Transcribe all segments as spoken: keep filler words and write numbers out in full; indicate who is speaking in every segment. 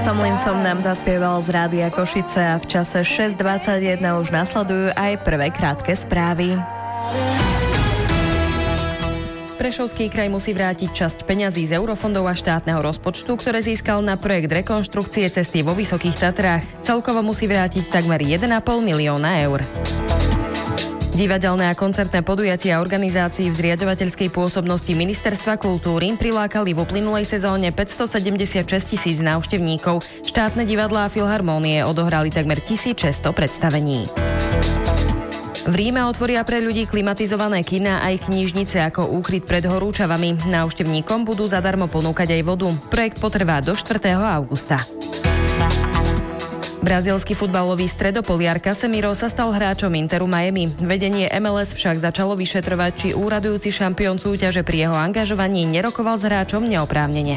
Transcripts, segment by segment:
Speaker 1: Tomlinson nám zaspieval z Rádia Košice a v čase šesť dvadsaťjeden už nasledujú aj prvé krátke správy. Prešovský kraj musí vrátiť časť peňazí z eurofondov a štátneho rozpočtu, ktoré získal na projekt rekonštrukcie cesty vo Vysokých Tatrách. Celkovo musí vrátiť takmer jeden a pol milióna eur. Divadelné a koncertné podujatia organizácií v zriaďovateľskej pôsobnosti Ministerstva kultúry prilákali v uplynulej sezóne päťstosedemdesiatšesť tisíc návštevníkov. Štátne divadlá a filharmónie odohrali takmer tisícšesťsto predstavení. V Ríme otvoria pre ľudí klimatizované kina aj knižnice ako úkryt pred horúčavami. Návštevníkom budú zadarmo ponúkať aj vodu. Projekt potrvá do štvrtého augusta. Brazílsky futbalový stredopoliar Casemiro sa stal hráčom Interu Miami. Vedenie em el es však začalo vyšetrovať, či úradujúci šampión súťaže pri jeho angažovaní nerokoval s hráčom neoprávnene.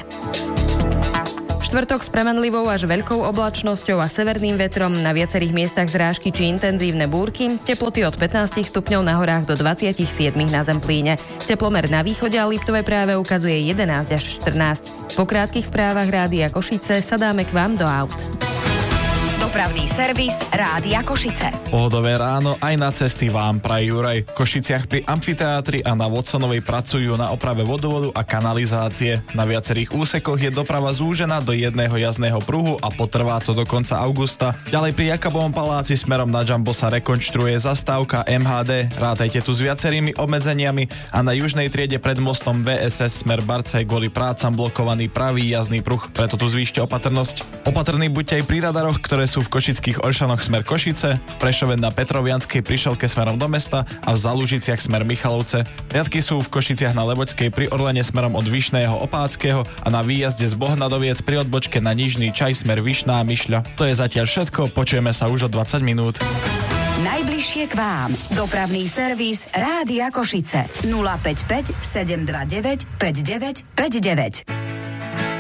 Speaker 1: Štvrtok s premenlivou až veľkou oblačnosťou a severným vetrom, na viacerých miestach zrážky či intenzívne búrky, teploty od pätnásť stupňov na horách do dvadsaťsedem na Zemplíne. Teplomer na východe a Liptove práve ukazuje jedenásť až štrnásť. Po krátkych správach Rádia Košice sa dáme k vám do aut.
Speaker 2: Dopravný servis Rádia Košice.
Speaker 3: Pohodové ráno aj na cesty vám praje Juraj. V Košiciach pri amfiteátri a na Watsonovej pracujú na oprave vodovodu a kanalizácie. Na viacerých úsekoch je doprava zúžená do jedného jazdného pruhu a potrvá to do konca augusta. Ďalej pri Jakobovom paláci smerom na Jumbo sa rekonštruuje zastávka em há dé. Rátajte tu s viacerými obmedzeniami a na južnej triede pred mostom vé es es smer Barcej kvôli prácam blokovaný pravý jazdný pruh. Preto tu zvýšte opatrnosť. Opatrní buďte aj pri radaroch, ktoré sú v Košických Olšanoch smer Košice, v Prešove na Petrovianskej prišelke smerom do mesta a v Zalužiciach smer Michalovce. Riadky sú v Košiciach na Levočskej pri Orlene smerom od Vyšného Opáckého a na výjazde z Bohnadoviec pri odbočke na Nižný Čaj smer Vyšná a Myšľa. To je zatiaľ všetko, počujeme sa už o dvadsať minút.
Speaker 2: Najbližšie k vám. Dopravný servis Rádia Košice. nula päť päť sedem dva deväť päť deväť päť deväť.